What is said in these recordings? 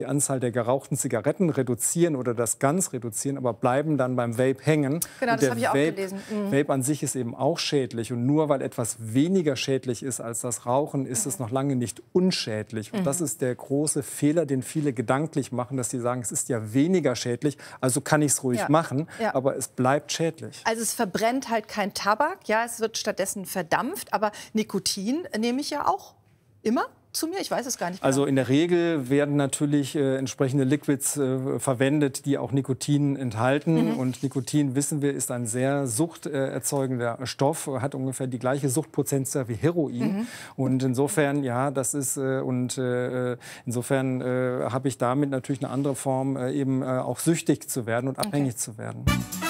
die Anzahl der gerauchten Zigaretten reduzieren oder das ganz reduzieren, aber bleiben dann beim Vape hängen. Genau, und das habe ich auch gelesen. Vape an sich ist eben auch schädlich. Und nur weil etwas weniger schädlich ist als das Rauchen, ist es noch lange nicht unschädlich. Und das ist der große Fehler, den viele gedanklich machen, dass sie sagen, es ist ja weniger schädlich, also kann ich es ruhig machen, aber es bleibt schädlich. Also es verbrennt halt kein Tabak, ja, es wird stattdessen verdampft, aber Nikotin nehme ich ja auch immer zu mir, ich weiß es gar nicht genau. Also in der Regel werden natürlich entsprechende Liquids verwendet, die auch Nikotin enthalten. Und Nikotin, wissen wir, ist ein sehr suchterzeugender Stoff, hat ungefähr die gleiche Suchtprozentzahl wie Heroin. Und insofern, ja, das ist, insofern habe ich damit natürlich eine andere Form, eben auch süchtig zu werden und abhängig zu werden.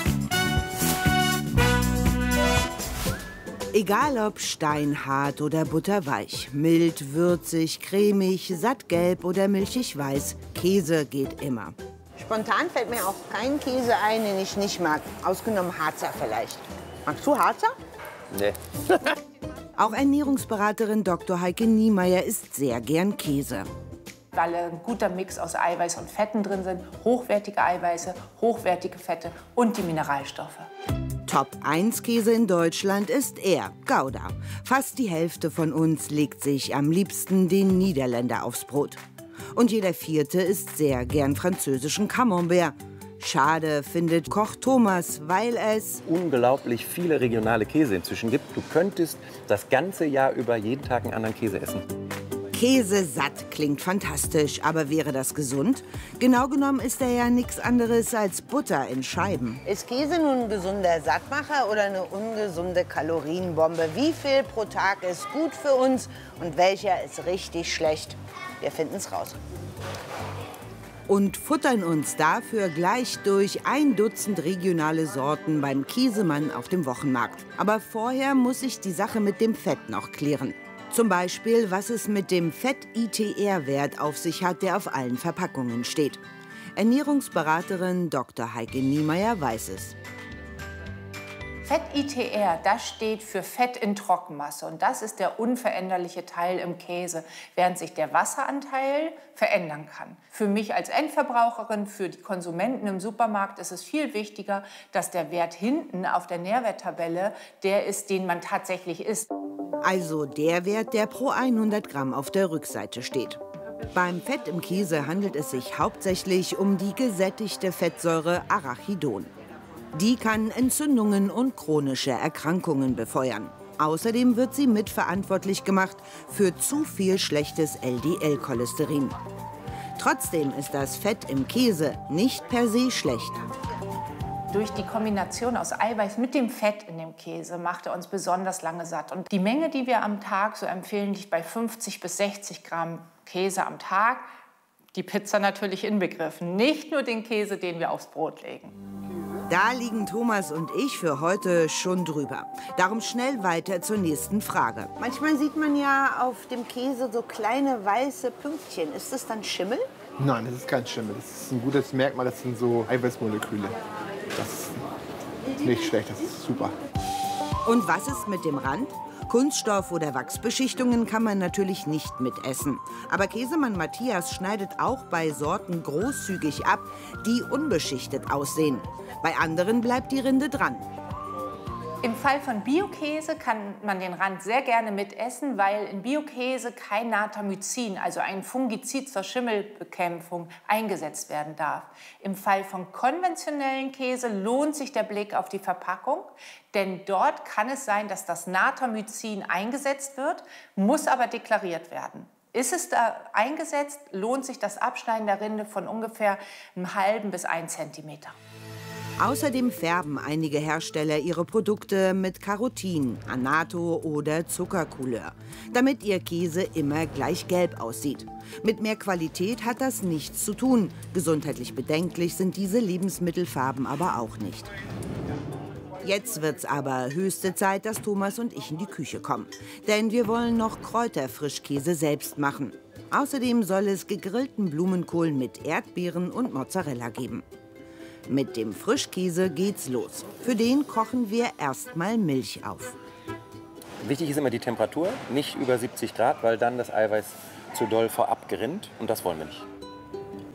Egal ob steinhart oder butterweich, mild, würzig, cremig, sattgelb oder milchig weiß, Käse geht immer. Spontan fällt mir auch kein Käse ein, den ich nicht mag. Ausgenommen Harzer vielleicht. Magst du Harzer? Nee. Auch Ernährungsberaterin Dr. Heike Niemeyer isst sehr gern Käse. Weil ein guter Mix aus Eiweiß und Fetten drin sind, hochwertige Eiweiße, hochwertige Fette und die Mineralstoffe. Top 1 Käse in Deutschland ist er, Gouda. Fast die Hälfte von uns legt sich am liebsten den Niederländer aufs Brot. Und jeder Vierte isst sehr gern französischen Camembert. Schade, findet Koch Thomas, weil es unglaublich viele regionale Käse inzwischen gibt. Du könntest das ganze Jahr über jeden Tag einen anderen Käse essen. Käse satt klingt fantastisch, aber wäre das gesund? Genau genommen ist er ja nichts anderes als Butter in Scheiben. Ist Käse nun ein gesunder Sattmacher oder eine ungesunde Kalorienbombe? Wie viel pro Tag ist gut für uns und welcher ist richtig schlecht? Wir finden es raus. Und futtern uns dafür gleich durch 1 Dutzend regionale Sorten beim Käsemann auf dem Wochenmarkt. Aber vorher muss ich die Sache mit dem Fett noch klären. Zum Beispiel, was es mit dem Fett-ITR-Wert auf sich hat, der auf allen Verpackungen steht. Ernährungsberaterin Dr. Heike Niemeyer weiß es. Fett-ITR, das steht für Fett in Trockenmasse und das ist der unveränderliche Teil im Käse, während sich der Wasseranteil verändern kann. Für mich als Endverbraucherin, für die Konsumenten im Supermarkt ist es viel wichtiger, dass der Wert hinten auf der Nährwerttabelle der ist, den man tatsächlich isst. Also der Wert, der pro 100 Gramm auf der Rückseite steht. Beim Fett im Käse handelt es sich hauptsächlich um die gesättigte Fettsäure Arachidon. Die kann Entzündungen und chronische Erkrankungen befeuern. Außerdem wird sie mitverantwortlich gemacht für zu viel schlechtes LDL-Cholesterin. Trotzdem ist das Fett im Käse nicht per se schlecht. Durch die Kombination aus Eiweiß mit dem Fett in dem Käse macht er uns besonders lange satt. Und die Menge, die wir am Tag so empfehlen, liegt bei 50 bis 60 Gramm Käse am Tag. Die Pizza natürlich inbegriffen, nicht nur den Käse, den wir aufs Brot legen. Da liegen Thomas und ich für heute schon drüber. Darum schnell weiter zur nächsten Frage. Manchmal sieht man ja auf dem Käse so kleine weiße Pünktchen. Ist das dann Schimmel? Nein, das ist kein Schimmel. Das ist ein gutes Merkmal, das sind so Eiweißmoleküle. Das ist nicht schlecht, das ist super. Und was ist mit dem Rand? Kunststoff- oder Wachsbeschichtungen kann man natürlich nicht mitessen. Aber Käsemann Matthias schneidet auch bei Sorten großzügig ab, die unbeschichtet aussehen. Bei anderen bleibt die Rinde dran. Im Fall von Biokäse kann man den Rand sehr gerne mitessen, weil in Biokäse kein Natamycin, also ein Fungizid zur Schimmelbekämpfung, eingesetzt werden darf. Im Fall von konventionellen Käse lohnt sich der Blick auf die Verpackung, denn dort kann es sein, dass das Natamycin eingesetzt wird, muss aber deklariert werden. Ist es da eingesetzt, lohnt sich das Abschneiden der Rinde von ungefähr einem halben bis 1 Zentimeter. Außerdem färben einige Hersteller ihre Produkte mit Carotin, Annatto oder Zuckercouleur, damit ihr Käse immer gleich gelb aussieht. Mit mehr Qualität hat das nichts zu tun. Gesundheitlich bedenklich sind diese Lebensmittelfarben aber auch nicht. Jetzt wird's aber höchste Zeit, dass Thomas und ich in die Küche kommen. Denn wir wollen noch Kräuterfrischkäse selbst machen. Außerdem soll es gegrillten Blumenkohl mit Erdbeeren und Mozzarella geben. Mit dem Frischkäse geht's los. Für den kochen wir erstmal Milch auf. Wichtig ist immer die Temperatur, nicht über 70 Grad, weil dann das Eiweiß zu doll vorab gerinnt und das wollen wir nicht.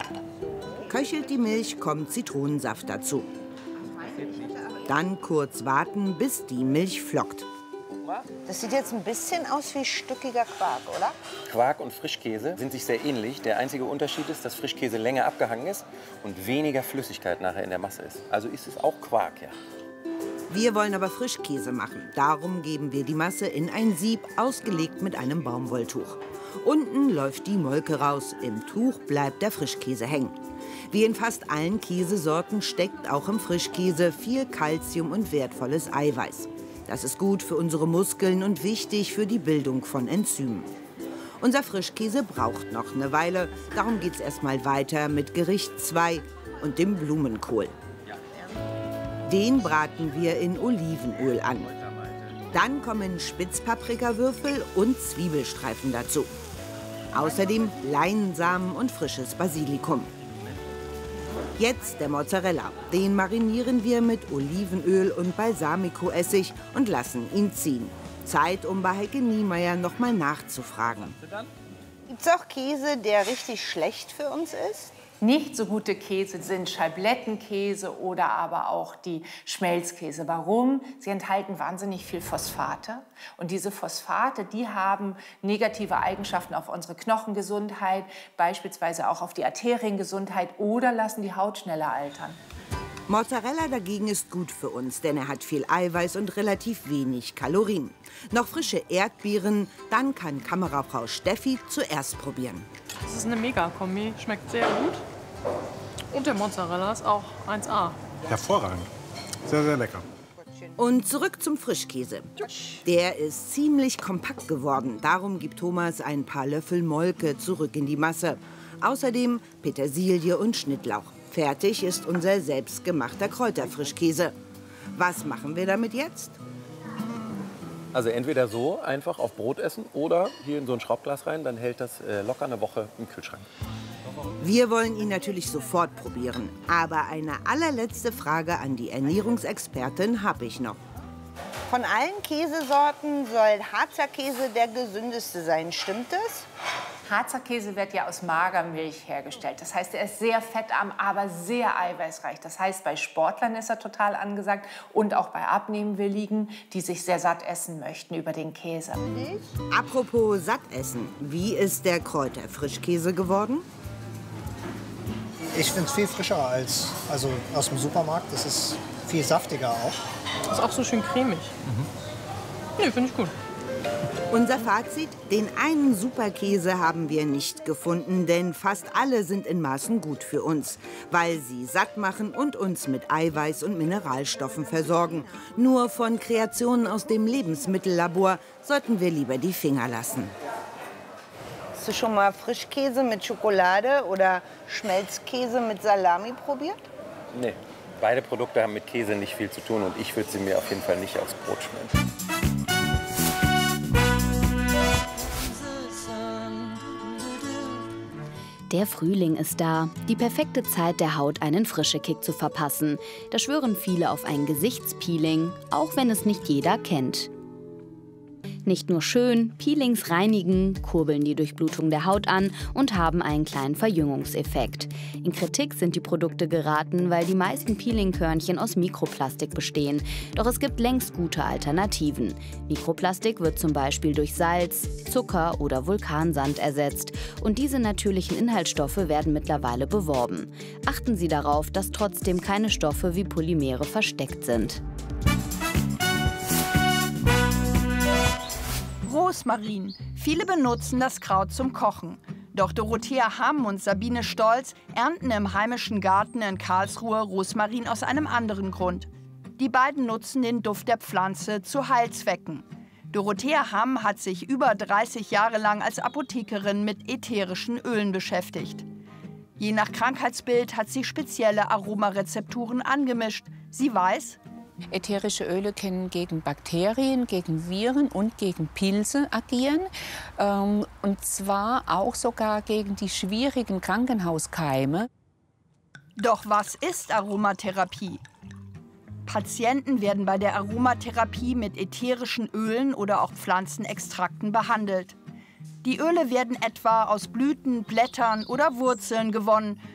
Köchelt die Milch, kommt Zitronensaft dazu. Dann kurz warten, bis die Milch flockt. Das sieht jetzt ein bisschen aus wie stückiger Quark, oder? Quark und Frischkäse sind sich sehr ähnlich. Der einzige Unterschied ist, dass Frischkäse länger abgehangen ist und weniger Flüssigkeit nachher in der Masse ist. Also ist es auch Quark, ja. Wir wollen aber Frischkäse machen. Darum geben wir die Masse in ein Sieb, ausgelegt mit einem Baumwolltuch. Unten läuft die Molke raus. Im Tuch bleibt der Frischkäse hängen. Wie in fast allen Käsesorten steckt auch im Frischkäse viel Kalzium und wertvolles Eiweiß. Das ist gut für unsere Muskeln und wichtig für die Bildung von Enzymen. Unser Frischkäse braucht noch eine Weile. Darum geht es erstmal weiter mit Gericht 2 und dem Blumenkohl. Den braten wir in Olivenöl an. Dann kommen Spitzpaprikawürfel und Zwiebelstreifen dazu. Außerdem Leinsamen und frisches Basilikum. Jetzt der Mozzarella. Den marinieren wir mit Olivenöl und Balsamicoessig und lassen ihn ziehen. Zeit, um bei Heike Niemeyer noch mal nachzufragen. Gibt es auch Käse, der richtig schlecht für uns ist? Nicht so gute Käse sind Scheiblettenkäse oder aber auch die Schmelzkäse. Warum? Sie enthalten wahnsinnig viel Phosphate. Und diese Phosphate, die haben negative Eigenschaften auf unsere Knochengesundheit, beispielsweise auch auf die Arteriengesundheit oder lassen die Haut schneller altern. Mozzarella dagegen ist gut für uns, denn er hat viel Eiweiß und relativ wenig Kalorien. Noch frische Erdbeeren, dann kann Kamerafrau Steffi zuerst probieren. Das ist eine Mega-Kombi, schmeckt sehr gut. Und der Mozzarella ist auch 1A. Hervorragend. Sehr, sehr lecker. Und zurück zum Frischkäse. Der ist ziemlich kompakt geworden. Darum gibt Thomas ein paar Löffel Molke zurück in die Masse. Außerdem Petersilie und Schnittlauch. Fertig ist unser selbstgemachter Kräuterfrischkäse. Was machen wir damit jetzt? Also entweder so einfach auf Brot essen oder hier in so ein Schraubglas rein, dann hält das locker eine Woche im Kühlschrank. Wir wollen ihn natürlich sofort probieren. Aber eine allerletzte Frage an die Ernährungsexpertin habe ich noch. Von allen Käsesorten soll Harzer Käse der gesündeste sein. Stimmt das? Harzer Käse wird ja aus Magermilch hergestellt. Das heißt, er ist sehr fettarm, aber sehr eiweißreich. Das heißt, bei Sportlern ist er total angesagt und auch bei Abnehmwilligen, die sich sehr satt essen möchten über den Käse. Apropos satt essen, wie ist der Kräuterfrischkäse geworden? Ich finde es viel frischer als aus dem Supermarkt. Das ist viel saftiger auch. Ist auch so schön cremig. Nee, finde ich gut. Unser Fazit, den einen Superkäse haben wir nicht gefunden, denn fast alle sind in Maßen gut für uns, weil sie satt machen und uns mit Eiweiß und Mineralstoffen versorgen. Nur von Kreationen aus dem Lebensmittellabor sollten wir lieber die Finger lassen. Hast du schon mal Frischkäse mit Schokolade oder Schmelzkäse mit Salami probiert? Nee, beide Produkte haben mit Käse nicht viel zu tun und ich würde sie mir auf jeden Fall nicht aufs Brot schmieren. Der Frühling ist da. Die perfekte Zeit, der Haut einen frischen Kick zu verpassen. Da schwören viele auf ein Gesichtspeeling, auch wenn es nicht jeder kennt. Nicht nur schön, Peelings reinigen, kurbeln die Durchblutung der Haut an und haben einen kleinen Verjüngungseffekt. In Kritik sind die Produkte geraten, weil die meisten Peelingkörnchen aus Mikroplastik bestehen. Doch es gibt längst gute Alternativen. Mikroplastik wird zum Beispiel durch Salz, Zucker oder Vulkansand ersetzt. Und diese natürlichen Inhaltsstoffe werden mittlerweile beworben. Achten Sie darauf, dass trotzdem keine Stoffe wie Polymere versteckt sind. Rosmarin. Viele benutzen das Kraut zum Kochen. Doch Dorothea Hamm und Sabine Stolz ernten im heimischen Garten in Karlsruhe Rosmarin aus einem anderen Grund. Die beiden nutzen den Duft der Pflanze zu Heilzwecken. Dorothea Hamm hat sich über 30 Jahre lang als Apothekerin mit ätherischen Ölen beschäftigt. Je nach Krankheitsbild hat sie spezielle Aromarezepturen angemischt. Sie weiß, ätherische Öle können gegen Bakterien, gegen Viren und gegen Pilze agieren. Und zwar auch sogar gegen die schwierigen Krankenhauskeime. Doch was ist Aromatherapie? Patienten werden bei der Aromatherapie mit ätherischen Ölen oder auch Pflanzenextrakten behandelt. Die Öle werden etwa aus Blüten, Blättern oder Wurzeln gewonnen